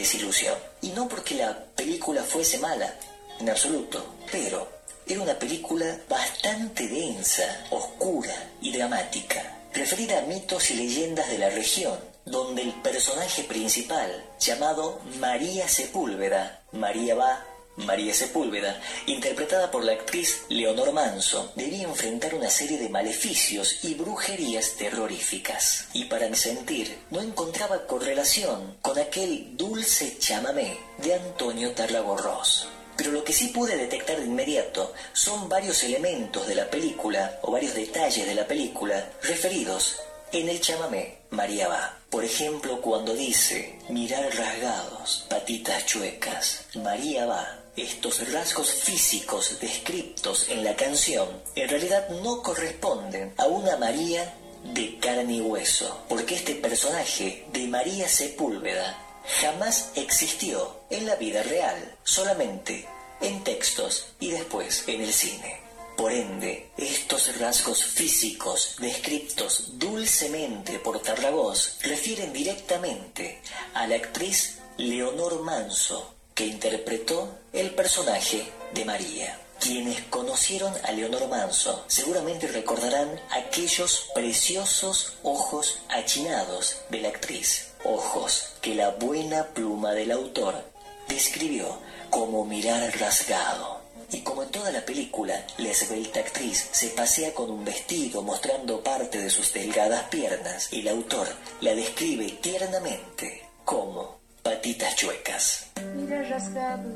desilusión. Y no porque la película fuese mala, en absoluto, pero era una película bastante densa, oscura y dramática, referida a mitos y leyendas de la región, donde el personaje principal, llamado María Sepúlveda, María va, María Sepúlveda, interpretada por la actriz Leonor Manso, debía enfrentar una serie de maleficios y brujerías terroríficas. Y para mi sentir, no encontraba correlación con aquel dulce chamamé de Antonio Tarragorros. Pero lo que sí pude detectar de inmediato son varios elementos de la película, o varios detalles de la película, referidos en el chamamé María va. Por ejemplo, cuando dice, mirar rasgados, patitas chuecas, María va. Estos rasgos físicos descritos en la canción en realidad no corresponden a una María de carne y hueso, porque este personaje de María Sepúlveda jamás existió en la vida real, solamente en textos y después en el cine. Por ende, estos rasgos físicos descritos dulcemente por Tarragós refieren directamente a la actriz Leonor Manso, que interpretó el personaje de María. Quienes conocieron a Leonor Manso seguramente recordarán aquellos preciosos ojos achinados de la actriz, ojos que la buena pluma del autor describió como mirar rasgado. Y como en toda la película, la esbelta actriz se pasea con un vestido mostrando parte de sus delgadas piernas, el autor la describe tiernamente como patitas chuecas. Mira rasgado,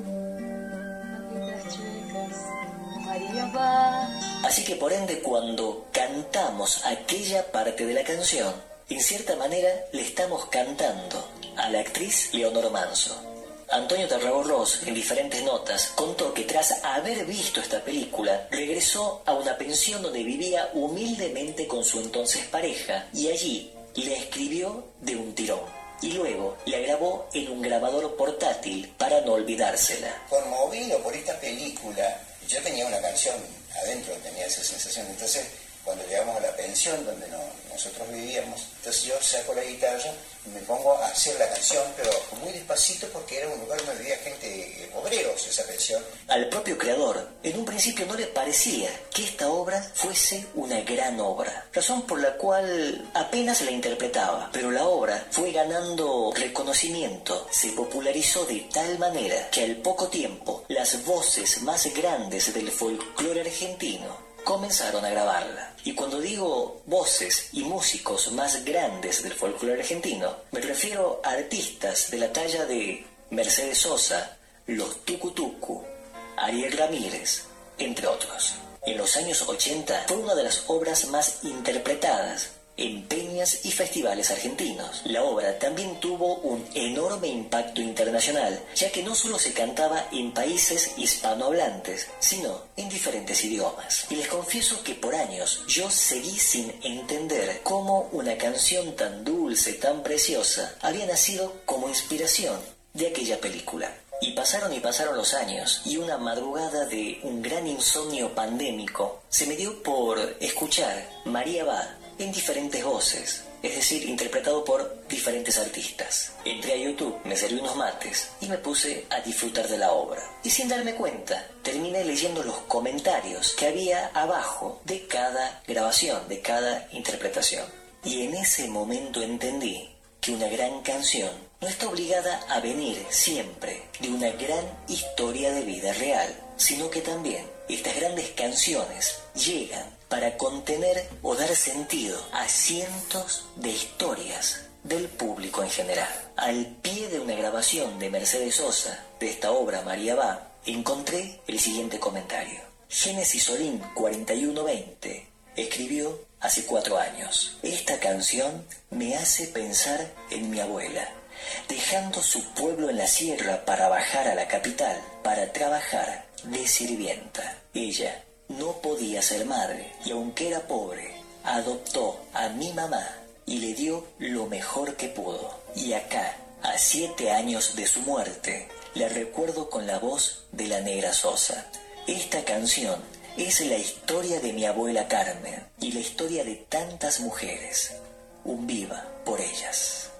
patitas chuecas, María va. Así que por ende, cuando cantamos aquella parte de la canción, en cierta manera le estamos cantando a la actriz Leonor Manso. Antonio Tarragorros, en diferentes notas, contó que tras haber visto esta película, regresó a una pensión donde vivía humildemente con su entonces pareja y allí la escribió de un tirón. Y luego la grabó en un grabador portátil para no olvidársela. Conmovido por esta película, yo tenía una canción adentro, tenía esa sensación. Entonces, cuando llegamos a la pensión donde nosotros vivíamos, entonces yo saco la guitarra y me pongo a hacer la canción, pero muy despacito porque era un lugar donde vivía gente, obreros, esa pensión. Al propio creador, en un principio no le parecía que esta obra fuese una gran obra, razón por la cual apenas la interpretaba, pero la obra fue ganando reconocimiento, se popularizó de tal manera que al poco tiempo las voces más grandes del folclore argentino comenzaron a grabarla. Y cuando digo voces y músicos más grandes del folclore argentino, me refiero a artistas de la talla de Mercedes Sosa, Los Tucu Tucu, Ariel Ramírez, entre otros. En los años 80 fue una de las obras más interpretadas en peñas y festivales argentinos. La obra también tuvo un enorme impacto internacional, ya que no solo se cantaba en países hispanohablantes, sino en diferentes idiomas. Y les confieso que por años yo seguí sin entender cómo una canción tan dulce, tan preciosa, había nacido como inspiración de aquella película. Y pasaron los años, y una madrugada de un gran insomnio pandémico se me dio por escuchar María va en diferentes voces, es decir, interpretado por diferentes artistas. Entré a YouTube, me serví unos mates y me puse a disfrutar de la obra. Y sin darme cuenta, terminé leyendo los comentarios que había abajo de cada grabación, de cada interpretación. Y en ese momento entendí que una gran canción no está obligada a venir siempre de una gran historia de vida real, sino que también estas grandes canciones llegan para contener o dar sentido a cientos de historias del público en general. Al pie de una grabación de Mercedes Sosa de esta obra María va, encontré el siguiente comentario. Génesis Solín 4120 escribió hace 4 años. Esta canción me hace pensar en mi abuela, dejando su pueblo en la sierra para bajar a la capital, para trabajar de sirvienta. Ella no podía ser madre y aunque era pobre, adoptó a mi mamá y le dio lo mejor que pudo. Y acá, a 7 años de su muerte, la recuerdo con la voz de la Negra Sosa. Esta canción es la historia de mi abuela Carmen y la historia de tantas mujeres. Un viva por ellas.